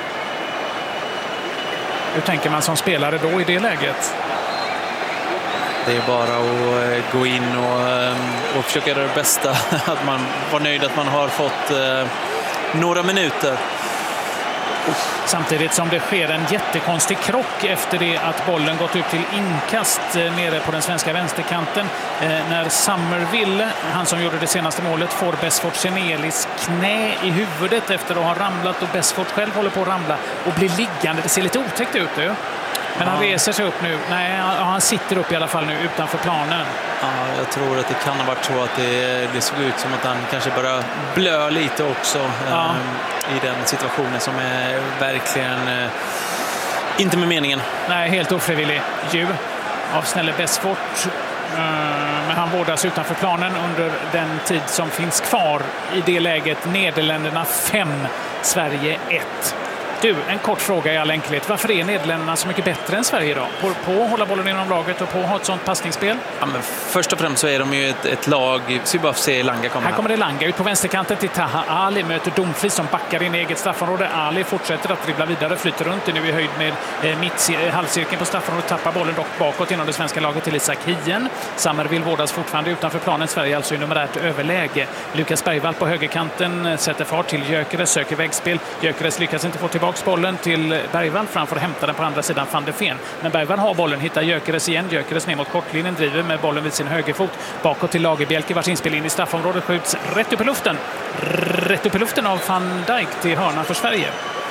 Hur tänker man som spelare då i det läget? Det är bara att gå in och, och försöka göra det bästa. Att man var nöjd att man har fått eh, några minuter. Samtidigt som det sker en jättekonstig krock efter det att bollen gått ut till inkast nere på den svenska vänsterkanten. Eh, när Summerville, han som gjorde det senaste målet, får Besford Senelis knä i huvudet efter att ha ramlat, och Besford själv håller på att ramla och blir liggande. Det ser lite otäckt ut nu. Men han reser sig upp nu. Nej, han sitter upp i alla fall nu utanför planen. Ja, jag tror att det kan ha varit så att det, det såg ut som att han kanske börjar blö lite också ja. eh, i den situationen som är verkligen eh, inte med meningen. Nej, helt ofrivillig ju av Snälle Besford. Eh, men han vårdas utanför planen under den tid som finns kvar. I det läget Nederländerna fem, Sverige ett. Du, en kort fråga i all enkelhet. Varför är Nederländerna så mycket bättre än Sverige idag? På, på att hålla bollen inom laget och på att ha ett sånt passningsspel? Ja, men först och främst så är de ju ett, ett lag. Så vi bara får se Langa komma. Här kommer det Langa ut på vänsterkanten till Taha Ali. Möter Dumfries som backar in i eget straffområde. Ali fortsätter att dribbla vidare. Flyter runt. Nu i höjd med eh, mitt, halvcirkeln på straffområdet. Tappar bollen dock bakåt inom det svenska laget till Isak Hien. Summerville vårdas fortfarande utanför planen. Sverige alltså i numerärt överläge. Lukas Bergvall på högerkanten sätter fart till Gyökeres. Söker vägspel. Gyökeres lyckas inte få tillbaka bollen till Bergvall framför hämta den på andra sidan Van de Ven. Men Bergvall har bollen, hittar Gyökeres igen. Gyökeres ner mot kortlinjen, driver med bollen vid sin högerfot. Bakåt till Lagerbielke, vars inspel in i straffområdet skjuts rätt upp i luften. Rätt upp i luften av Van Dijk till hörna för Sverige.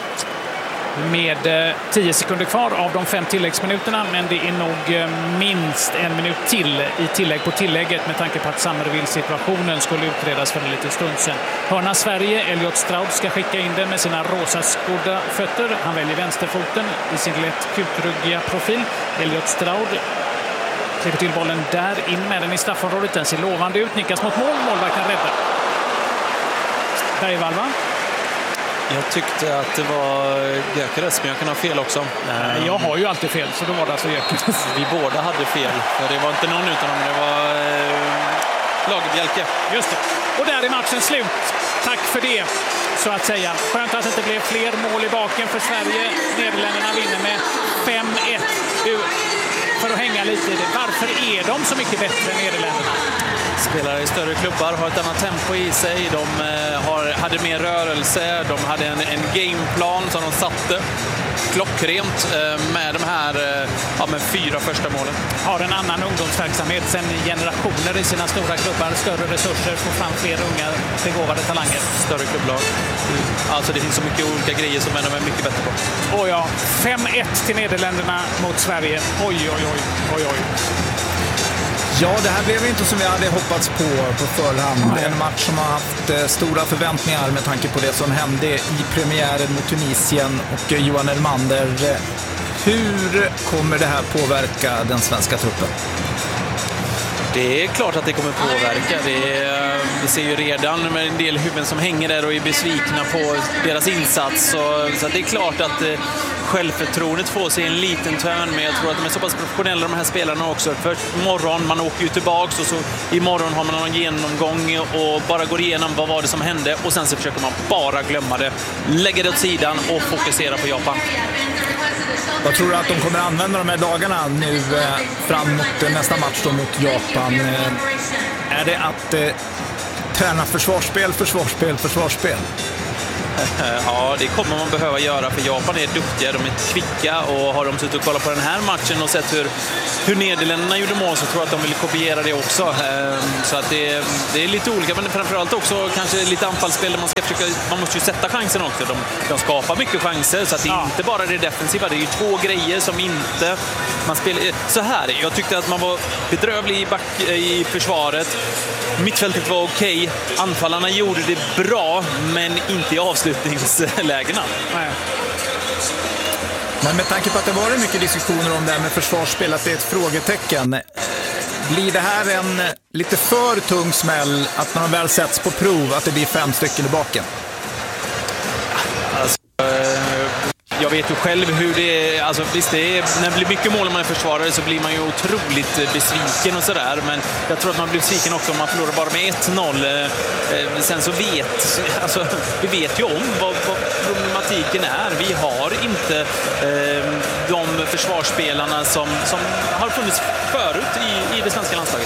Med tio sekunder kvar av de fem tilläggsminuterna, men det är nog minst en minut till i tillägg på tillägget med tanke på att Summerville-situationen skulle utredas för en liten stund sedan. Hörna Sverige, Elliot Stroud ska skicka in den med sina rosa skodda fötter. Han väljer vänsterfoten i sin lätt kutruggiga profil. Elliot Stroud klipper till bollen där, in med den i straffområdet. Den ser lovande ut, nickas mot mål, målvakten räddar. Bergvall, va? Jag tyckte att det var Gyökeres, men jag kan ha fel också. Nej, jag har ju alltid fel, så då var det alltså Gyökeres. Vi båda hade fel, för det var inte någon utan dem, det var eh, Lagerbielke. Just det. Och där är matchen slut. Tack för det, så att säga. Skönt att det inte blev fler mål i baken för Sverige. Nederländerna vinner med fem ett. Du, för att hänga lite i det, varför är de så mycket bättre än Nederländerna? Spelar i större klubbar, har ett annat tempo i sig. De eh, har, hade mer rörelse, de hade en, en gameplan som de satte. klockrent med de här ja, med fyra första målen. Har en annan ungdomsverksamhet sedan generationer i sina stora klubbar, större resurser, får fram fler unga begåvade talanger. Större klubblag. Alltså det finns så mycket olika grejer som de är mycket bättre på. Och ja, fem ett till Nederländerna mot Sverige. Oj, oj, oj, oj, oj. Ja, det här blev inte som vi hade hoppats på på förhand. En match som har haft stora förväntningar med tanke på det som hände i premiären mot Tunisien och Johan Elmander. Hur kommer det här påverka den svenska truppen? Det är klart att det kommer påverka. Det är, vi ser ju redan med en del huvuden som hänger där och är besvikna på deras insats. Så, så det är klart att eh, självförtroendet får sig en liten törn, men jag tror att de är så pass professionella de här spelarna också. För imorgon, man åker ju tillbaks och så imorgon har man någon genomgång och bara går igenom vad var det som hände och sen så försöker man bara glömma det. Lägga det åt sidan och fokusera på Japan. Vad tror du att de kommer använda de här dagarna nu eh, fram mot nästa match då mot Japan? Eh, är det att eh, träna försvarsspel, försvarsspel, försvarsspel? Ja, det kommer man behöva göra, för Japan är duktiga, de är kvicka, och har de suttit och kollat på den här matchen och sett hur, hur Nederländerna gjorde mål, så tror jag att de vill kopiera det också. Så att det, det är lite olika, men framförallt också kanske lite anfallsspel där man ska försöka, man måste ju sätta chansen också. De, de skapar mycket chanser, så att det är inte bara det defensiva, det är ju två grejer som inte man spelar. Så här, jag tyckte att man var bedrövlig i, back, i försvaret. Mittfältet var okej. Anfallarna gjorde det bra, men inte i avslutningslägena. Nej. Men med tanke på att det var mycket diskussioner om det här med försvarsspel, att det är ett frågetecken. Blir det här en lite för tung smäll att när de väl sätts på prov att det blir fem stycken i baken? Alltså, jag vet ju själv hur det är, alltså visst det är, när det blir mycket mål om man är försvarare så blir man ju otroligt besviken och sådär, men jag tror att man blir besviken också om man förlorar bara med ett noll. Sen så vet, alltså vi vet ju om vad, vad problematiken är. Vi har inte eh, de försvarsspelarna som, som har funnits förut i, i det svenska landslaget.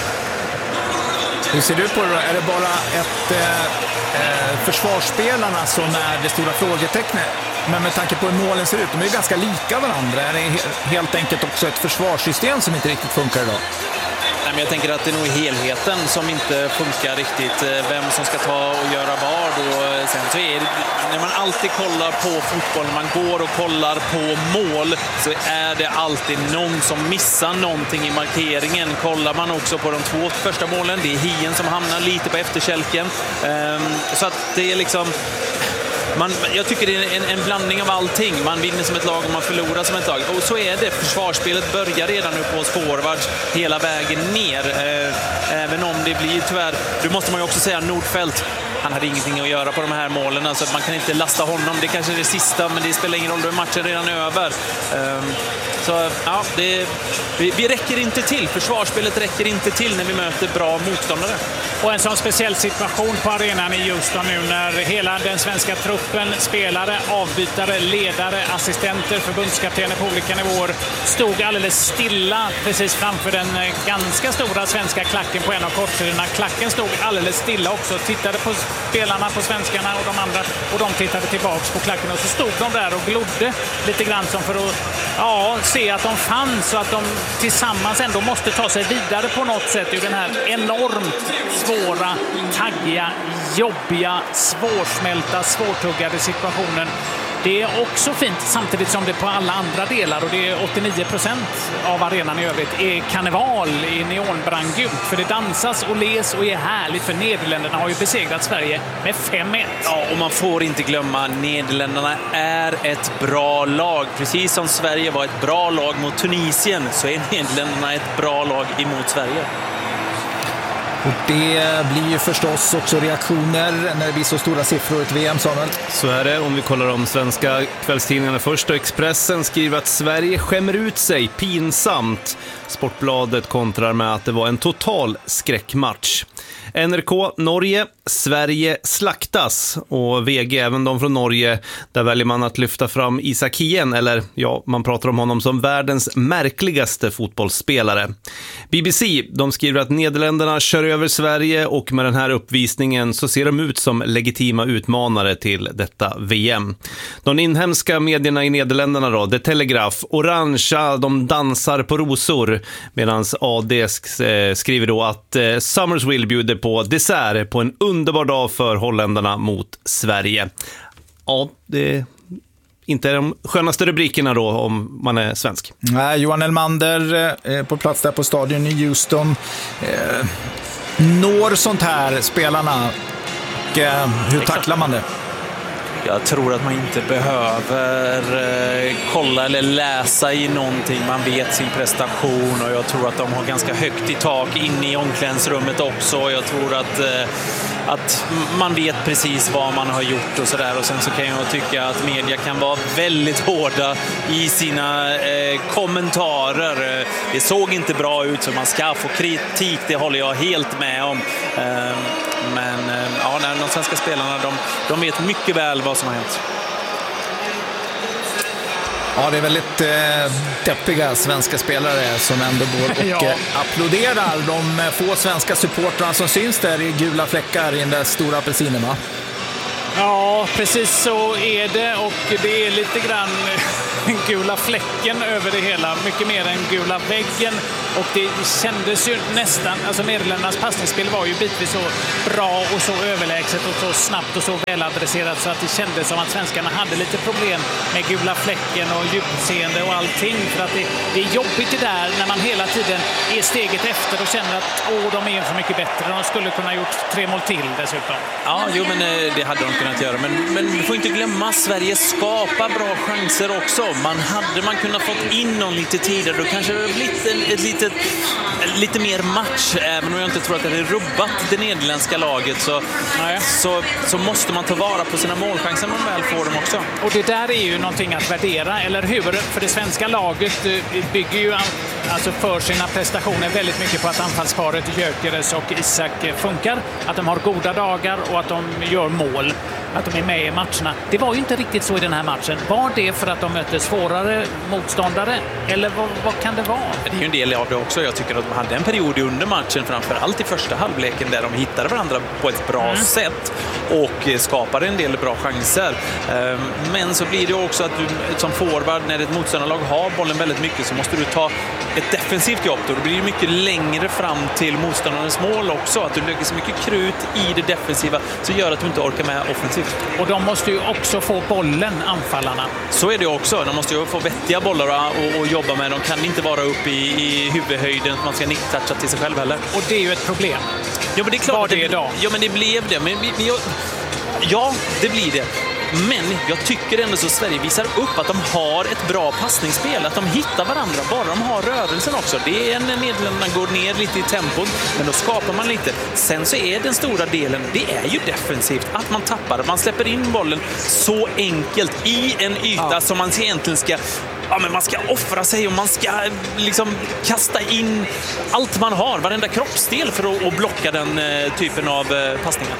Hur ser du på det då? Är det bara ett eh, försvarsspelarna som är det stora frågetecknet? Men med tanke på hur målen ser ut, de är ju ganska lika varandra. Är det helt enkelt också ett försvarssystem som inte riktigt funkar idag? Nej, men jag tänker att det är nog helheten som inte funkar riktigt. Vem som ska ta och göra vad. Och sen så är det, när man alltid kollar på fotboll, man går och kollar på mål, så är det alltid någon som missar någonting i markeringen. Kollar man också på de två första målen, det är Hien som hamnar lite på efterkälken. Så att det är liksom... Man, jag tycker det är en, en blandning av allting. Man vinner som ett lag och man förlorar som ett lag. Och så är det. Försvarsspelet börjar redan nu på forwards hela vägen ner. Eh, även om det blir tyvärr... Du måste man ju också säga Nordfeldt. Han hade ingenting att göra på de här målen. Alltså man kan inte lasta honom. Det kanske är det sista, men det spelar ingen roll. Då är matchen redan över. Eh, så ja, det, vi, vi räcker inte till. Försvarsspelet räcker inte till när vi möter bra motståndare. Och en sån speciell situation på arenan i Houston nu när hela den svenska truppen, spelare, avbytare, ledare, assistenter, förbundskaptener på olika nivåer stod alldeles stilla precis framför den ganska stora svenska klacken på en av kortsidorna. Klacken stod alldeles stilla också, tittade på spelarna, på svenskarna och de andra, och de tittade tillbaks på klacken, och så stod de där och glodde lite grann som för att ja, se att de fanns och att de tillsammans ändå måste ta sig vidare på något sätt ur den här enormt svåra, taggiga, jobbiga, svårsmälta, svårtuggade situationen. Det är också fint, samtidigt som det på alla andra delar, och det är åttionio procent av arenan i övrigt, är karneval i neonbrandgult. För det dansas och les och är härligt, för Nederländerna har ju besegrat Sverige med fem ett. Ja, och man får inte glömma, Nederländerna är ett bra lag. Precis som Sverige var ett bra lag mot Tunisien, så är Nederländerna ett bra lag emot Sverige. Och det blir ju förstås också reaktioner när det blir så stora siffror i ett V M, Samuel. Så är det. Om vi kollar de svenska kvällstidningarna först, och Expressen skriver att Sverige skämmer ut sig pinsamt. Sportbladet kontrar med att det var en total skräckmatch. N R K Norge, Sverige slaktas, och V G, även de från Norge, där väljer man att lyfta fram Isak Hien, eller ja, man pratar om honom som världens märkligaste fotbollsspelare. B B C, de skriver att Nederländerna kör över Sverige, och med den här uppvisningen så ser de ut som legitima utmanare till detta V M. De inhemska medierna i Nederländerna då, The Telegraph, orangea, de dansar på rosor, medan A D skriver då att eh, Summersville bjuder på dessert på en underbar dag för holländarna mot Sverige. Ja, det är inte de skönaste rubrikerna då om man är svensk. Nej, Johan Elmander eh, på plats där på stadion i Houston. Eh, når sånt här spelarna? Och, eh, hur tacklar man det? Jag tror att man inte behöver eh, kolla eller läsa i någonting. Man vet sin prestation, och jag tror att de har ganska högt i tak inne i omklädningsrummet också. Jag tror att, eh, att man vet precis vad man har gjort och sådär. Och sen så kan jag tycka att media kan vara väldigt hårda i sina eh, kommentarer. Det såg inte bra ut, så man ska få kritik, det håller jag helt med om. Eh, men eh, ja, de svenska spelarna, de, de vet mycket väl vad som har hänt. Ja, det är väldigt eh, deppiga svenska spelare som ändå går och ja. eh, applåderar de få svenska supportrarna som syns där i gula fläckar i den där stora apelsinen, va? Ja, precis så är det, och det är lite grann gula fläcken över det hela, mycket mer än gula väggen, och det kändes ju nästan, alltså Nederländernas passningsspel var ju bitvis så bra och så överlägset och så snabbt och så väladresserat, så att det kändes som att svenskarna hade lite problem med gula fläcken och djupseende och allting, för att det, det är jobbigt det där när man hela tiden är steget efter och känner att åh, de är så mycket bättre, de skulle kunna ha gjort tre mål till dessutom. Ja, jo, men det hade de kunnat göra, men, men vi får inte glömma, Sverige skapar bra chanser också. Man hade man kunnat fått in någon lite tidigare, då kanske det blivit en, ett litet, lite mer match, även om jag inte tror att det är rubbat det nederländska laget, så, så, så måste man ta vara på sina målchanser man väl får dem också. Och det där är ju någonting att värdera, eller hur? För det svenska laget bygger ju alltså för sina prestationer väldigt mycket på att anfallsparet Gyökeres och Isak funkar, att de har goda dagar och att de gör mål, att de är med i matcherna. Det var ju inte riktigt så i den här matchen. Var det för att de mötte svårare motståndare, eller vad, vad kan det vara? Det är ju en del av det också. Jag tycker att de hade en period under matchen, framförallt i första halvleken, där de hittade varandra på ett bra mm. sätt och skapade en del bra chanser. Men så blir det också att du som forward, när ett motståndarlag har bollen väldigt mycket, så måste du ta ett defensivt jobb. Då blir det mycket längre fram till motståndarens mål också. Att du lägger så mycket krut i det defensiva, så gör att du inte orkar med offensivt. Och de måste ju också få bollen, anfallarna. Så är det också. De måste ju få vettiga bollar och, och jobba med. De kan inte vara uppe i, i huvudhöjden, man ska nicktoucha till sig själv heller. Och det är ju ett problem. Ja, men det är klart. Var det idag? Ja, men det blev det. Men vi, vi, ja, det blir det. Men jag tycker ändå så Sverige visar upp att de har ett bra passningsspel, att de hittar varandra, bara de har rörelsen också. Det är när Nederländerna går ner lite i tempot, men då skapar man lite. Sen så är den stora delen, det är ju defensivt, att man tappar, man släpper in bollen så enkelt i en yta ja. som man egentligen ska... Ja, men man ska offra sig och man ska liksom kasta in allt man har, varenda kroppsdel, för att, att blocka den eh, typen av eh, passningar.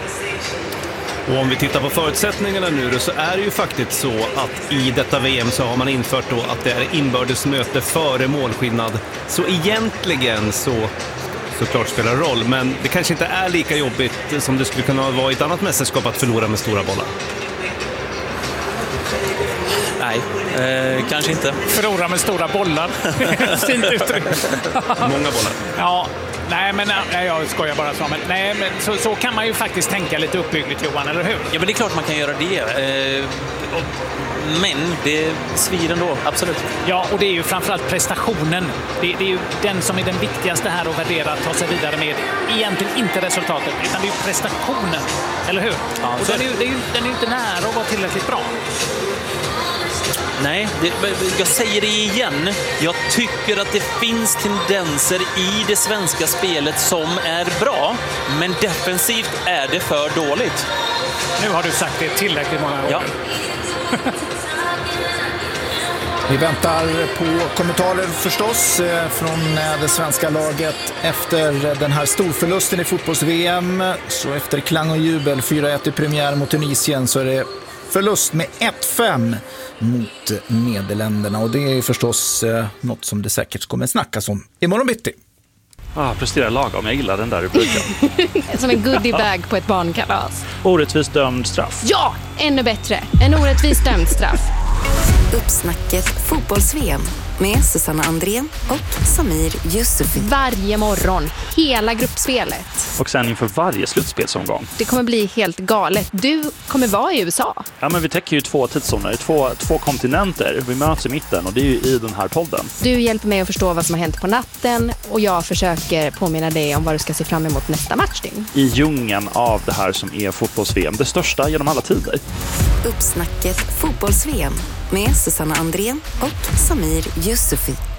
Och om vi tittar på förutsättningarna nu då, så är det ju faktiskt så att i detta V M så har man infört då att det är inbördesmöte före målskillnad. Så egentligen så såklart spelar roll, men det kanske inte är lika jobbigt som det skulle kunna vara i ett annat mästerskap att förlora med stora bollar. Nej, eh, kanske inte. Förlora med stora bollar. Fint uttryck. Många bollar. Ja, nej, men nej, jag skojar bara så. Men, nej, men så, så kan man ju faktiskt tänka lite uppbyggligt, Johan, eller hur? Ja, men det är klart man kan göra det. Eh, men det svir ändå, absolut. Ja, och det är ju framförallt prestationen. Det, det är ju den som är den viktigaste här att värdera, att ta sig vidare med. Egentligen inte resultatet, utan det är ju prestationen, eller hur? Ja, och den är, ju, det är ju, den är ju inte nära att vara tillräckligt bra. Nej, det, jag säger det igen. Jag tycker att det finns tendenser i det svenska spelet som är bra, men defensivt är det för dåligt. Nu har du sagt det tillräckligt många gånger. Ja. Vi väntar på kommentarer förstås från det svenska laget efter den här storförlusten i fotbolls-V M. Så efter klang och jubel fyra ett i premiär mot Tunisien så är det förlust med ett fem mot Nederländerna. Och det är förstås något som det säkert kommer snackas om imorgon bitti. Ah, presterar lagom. Jag gillar den där rubriken. Som en goodiebag på ett barnkalas. Orättvist dömd straff. Ja, ännu bättre. En orättvis dömd straff. Uppsnacket fotbolls-V M med Susanna Andrén och Samir Yusufi. Varje morgon, hela gruppspelet. Och sen inför varje slutspelsomgång. Det kommer bli helt galet. Du kommer vara i U S A. Ja, men vi täcker ju två tidszoner, två, två kontinenter. Vi möts i mitten och det är ju i den här podden. Du hjälper mig att förstå vad som har hänt på natten och jag försöker påminna dig om vad du ska se fram emot nästa matchdygn. I djungeln av det här som är fotbolls-V M, det största genom alla tider. Uppsnacket fotbolls-V M med Susanna Andrén och Samir Yusufi.